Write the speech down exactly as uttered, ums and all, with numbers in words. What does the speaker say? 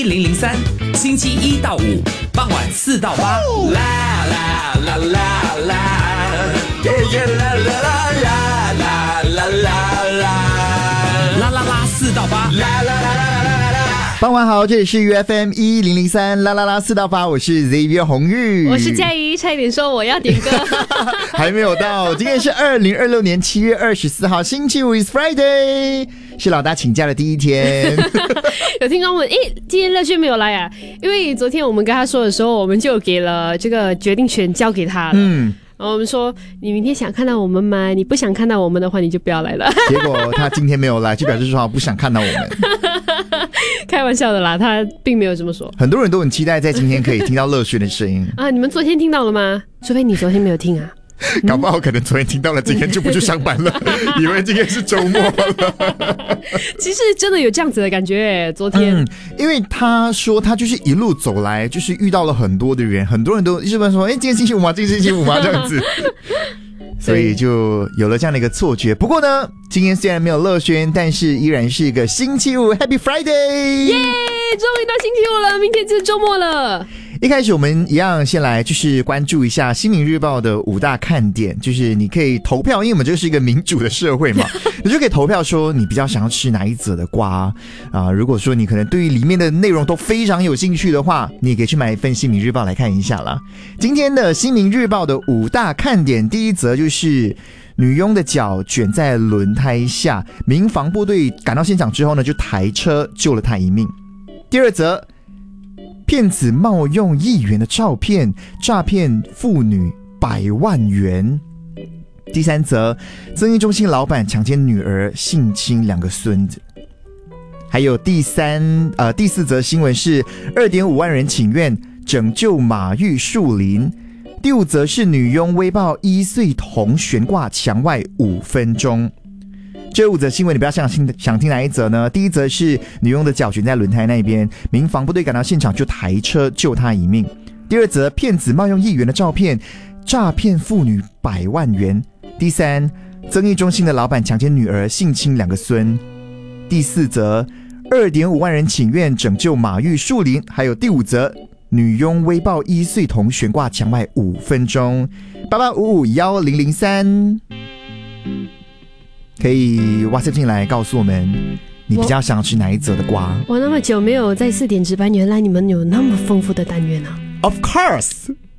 零零三，星期一到五傍晚四到八，啦啦啦啦啦，耶耶啦啦啦啦啦啦啦，啦啦啦四到八，啦啦啦啦啦啦啦。 傍晚好，这里是 U F M 一零零三啦啦啦四到八，我是 Xavier 红玉， 我是嘉怡，差一点说我要点歌， 还没有到。今天是二零二六年七月二十四号，星期五 is Friday， 是老大请假的第一天。 有听众问，诶，今天乐轩没有来啊？因为昨天我们跟他说的时候，我们就给了这个决定权交给他了。嗯。然后我们说，你明天想看到我们吗？你不想看到我们的话，你就不要来了。 结果他今天没有来，就表示说他不想看到我们。 开玩笑的啦，他并没有这么说。 很多人都很期待在今天可以听到乐轩的声音啊！你们昨天听到了吗？除非你昨天没有听啊。 搞不好可能昨天听到了，今天就不去上班了，以为今天是周末了。 其实真的有这样子的感觉耶，昨天、嗯、 因为他说他就是一路走来，就是遇到了很多的人，很多人都一直问说，哎，今天星期五吗？今天星期五吗？这样子。所以就有了这样的一个错觉。不过呢，今天虽然没有乐轩，但是依然是一个星期五 Happy Friday， 耶！终于到星期五了，明天就是周末了。 一开始我们一样先来就是关注一下新民日报的五大看点，就是你可以投票，因为我们这是一个民主的社会嘛，你就可以投票说你比较想要吃哪一则的瓜啊、呃。如果说你可能对于里面的内容都非常有兴趣的话，你也可以去买一份新民日报来看一下啦。今天的新民日报的五大看点，第一则就是女佣的脚卷在轮胎下，民防部队赶到现场之后呢，就抬车救了她一命。第二则，骗子冒用议员的照片诈骗妇女百万元。第三则，增益中心老板强奸女儿性侵两个孙子。还有第三呃第四则新闻是 二点五万人请愿拯救马玉树林。第五则是女佣威爆一岁童悬挂墙外五分钟。这五则新闻你不要想听想听哪一则呢？第一则是女佣的脚卷在轮胎那边，民防部队赶到现场就抬车救她一命。第二则，骗子冒用议员的照片诈骗妇女百万元。第三，增益中心的老板强奸女儿性侵两个孙。第四则， 二点五万人请愿拯救马玉树林。还有第五则，女佣威爆一岁童悬挂墙外五分钟。八八五五一零零三可以 WhatsApp 进来告诉我们你比较想吃哪一则的瓜。 我那么久没有在四点值班，原来你们有那么丰富的单元啊。 Of course